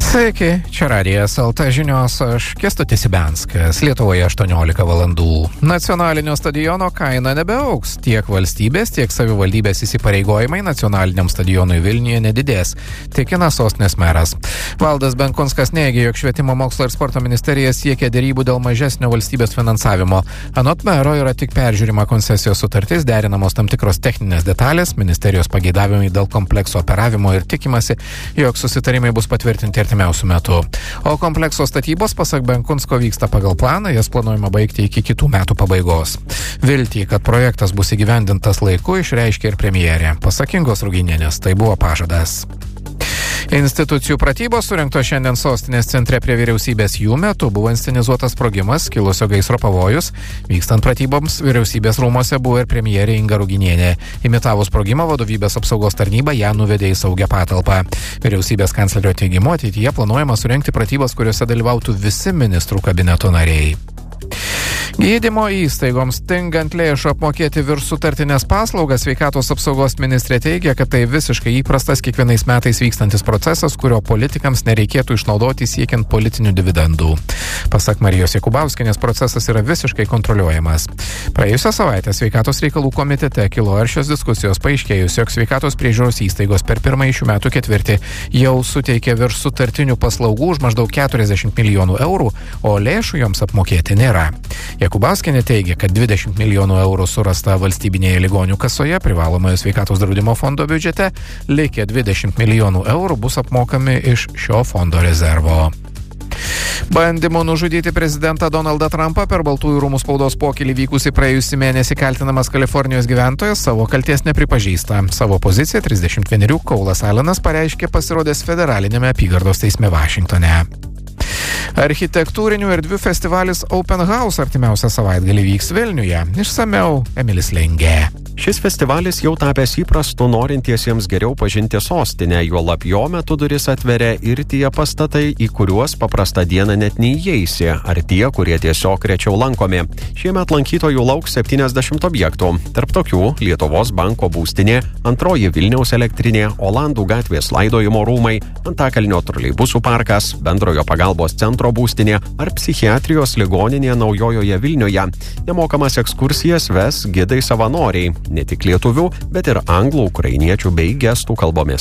Sveiki, čia Radijas LT žinios, aš Kęstutis Ibenskas. Lietuvoje 18 valandų. Nacionalinio stadiono kaina nebeaugs. Tiek valstybės, tiek savivaldybės įsipareigojimai nacionaliniam stadionui Vilniuje nedidės, tikina sostinės meras. Valdas Benkunskas neigia, jog Švietimo mokslo ir sporto ministerija siekia derybų dėl mažesnio valstybės finansavimo. Anot mero yra tik peržiūrima koncesijos sutartis, derinamos tam tikros techninės detalės, ministerijos pageidavimai dėl komplekso operavimo ir tikimasi, jog susitarimai bus patvirtinti artimiausių metų. O komplekso statybos, pasak Benkunsko, vyksta pagal planą, jas planuojama baigti iki kitų metų pabaigos. Viltį, kad projektas bus įgyvendintas laiku, išreiškė ir premjerė. Pasak Ingos Ruginienės, tai buvo pažadas. Institucijų pratybos surengto šiandien sostinės centre prie vyriausybės. Jų metu buvo inscenizuotas sprogimas, kilusio gaisro pavojus. Vykstant pratyboms, vyriausybės rūmose buvo ir premjerė Inga Ruginienė. Imitavo sprogimą, vadovybės apsaugos tarnyba ją nuvedė į saugią patalpą. Vyriausybės kanclerio teigimu, ateityje planuojama surengti pratybas, kuriuose dalyvautų visi ministrų kabineto nariai. Gydymo įstaigoms stingant lėšų apmokėti viršsutartinės paslaugas, sveikatos apsaugos ministrė teigia, kad tai visiškai įprastas kiekvienais metais vykstantis procesas, kurio politikams nereikėtų išnaudoti siekiant politinių dividendų. Pasak Marijos Jakubauskienės, procesas yra visiškai kontroliuojamas. Praėjusią savaitę sveikatos reikalų komitete kilo aršios diskusijos, paaiškėjus, jog sveikatos priežiūros įstaigos per pirmąjį šių metų ketvirtį jau suteikė viršsutartinių paslaugų už maždaug 40 milijonų eurų, o lėšų joms apmokėti nėra. Jakubauskienė teigia, kad 20 milijonų eurų surasta valstybinėje ligonių kasoje, privalomojo sveikatos draudimo fondo biudžete, likę 20 milijonų eurų bus apmokami iš šio fondo rezervo. Bandymu nužudyti prezidentą Donaldą Trumpą per Baltųjų rūmų spaudos pokylį vykusį praėjusį mėnesį kaltinamas Kalifornijos gyventojas savo kalties nepripažįsta. Savo poziciją 31 Kaulas Alenas pareiškė pasirodęs federalinėme apygardos teisme Vašingtone. Architektūrinių erdvių festivalis Open House artimiausią savaitgalį vyks Vilniuje. Išsamiau Emilis Lengė. Šis festivalis jau tapęs įprastu norintiesiems geriau pažinti sostinę, juolab jo metu duris atveria ir tie pastatai, į kuriuos paprastą dieną net neįeisi, ar tie, kurie tiesiog rečiau lankomi. Šiemet lankytojų lauks 70 objektų. Tarp tokių Lietuvos banko būstinė, antroji Vilniaus elektrinė, Olandų gatvės laidojimo rūmai, Antakalnio troleibusų parkas, bendrojo pagalbos centro būstinė ar psichiatrijos ligoninė Naujojoje Vilniuje. Nemokamas ekskursijas ves gidai savanoriai. Ne tik lietuvių, bet ir anglų, ukrainiečių bei gestų kalbomis.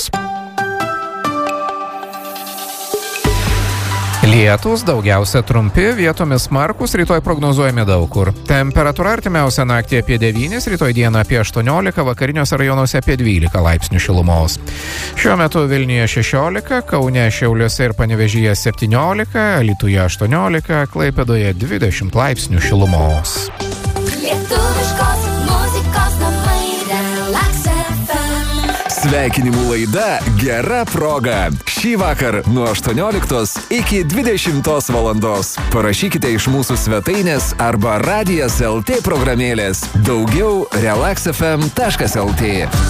Lietūs daugiausia trumpi, vietomis smarkūs, rytoj prognozuojami daug kur. Temperatūra artimiausią naktį apie 9, rytoj dieną apie 18, vakariniuose rajonuose apie 12 laipsnių šilumos. Šiuo metu Vilniuje 16, Kaune, Šiauliuose ir Panevėžyje 17, Alytuje 18, Klaipėdoje 20 laipsnių šilumos. Lietuviškos muzikos namai Relax FM. Sveikinimų laida Gera proga. Šį vakar nuo 18 iki 20 valandos. Parašykite iš mūsų svetainės arba Radijas LT programėlės. Daugiau relaxfm.lt.